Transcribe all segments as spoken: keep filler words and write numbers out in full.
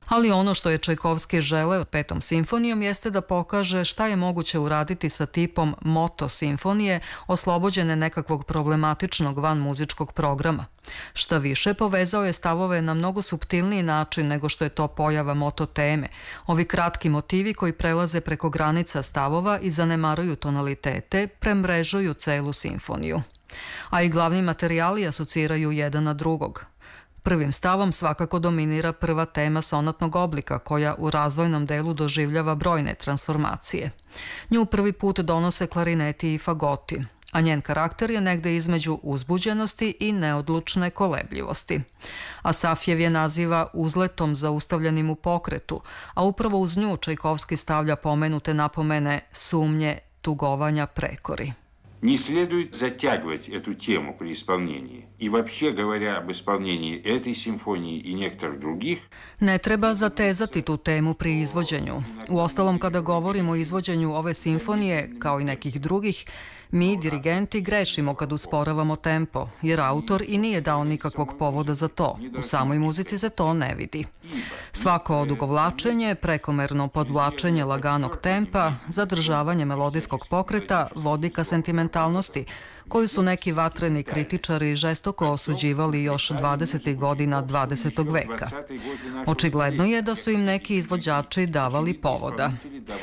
Ali ono što je Čajkovski želeo petom simfonijom jeste da pokaže šta je moguće uraditi sa tipom moto simfonije, oslobođene nekakvog problematičnog van muzičkog programa. Šta više, povezao je stavove na mnogo suptilniji način nego što je to pojava moto teme, ovi kratki motivi koji prelaze preko granica stavova i zanemaruju tonalitete, premrežuju celu simfoniju. A i glavni materijali asociraju jedan na drugog. Prvim stavom svakako dominira prva tema sonatnog oblika koja u razvojnom delu doživljava brojne transformacije. Nju prvi put donose klarineti i fagoti, a njen karakter je negde između uzbuđenosti i neodlučne kolebljivosti. Asafjev je naziva uzletom zaustavljenim u pokretu, a upravo uz nju Čajkovski stavlja pomenute napomene sumnje, tugovanja, prekori. Не следует затягивать эту тему при исполнении. И вообще говоря об исполнении этой симфонии и некоторых других... Ne treba zatezati tu temu pri izvođenju. Uostalom, kada govorimo o izvođenju ove simfonije, kao i nekih drugih, mi, dirigenti, grešimo kad usporavamo tempo, jer autor i nije dao nikakvog povoda za to. U samoj muzici se to ne vidi. Svako odugovlačenje, prekomerno podvlačenje laganog tempa, zadržavanje melodijskog pokreta vodi ka sentimentalnosti, koju su neki vatreni kritičari žestoko osuđivali još dvadesetih godina dvadesetog veka. Očigledno je da su im neki izvođači davali povoda.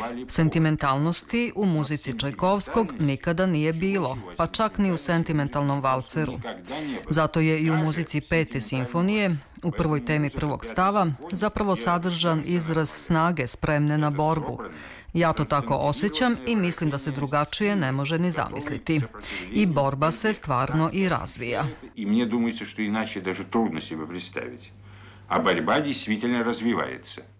Sentimentalnosti u muzici Čajkovskog nikada nije bilo, pa čak ni u sentimentalnom valceru. Zato je i u muzici pete simfonije, u prvoj temi prvog stava, zapravo sadržan izraz snage spremne na borbu. Ja to tako osjećam i mislim da se drugačije ne može ni zamisliti. I borba se stvarno i razvija. I мне думается, что иначе даже трудно себе представить. А борьба действительно развивается.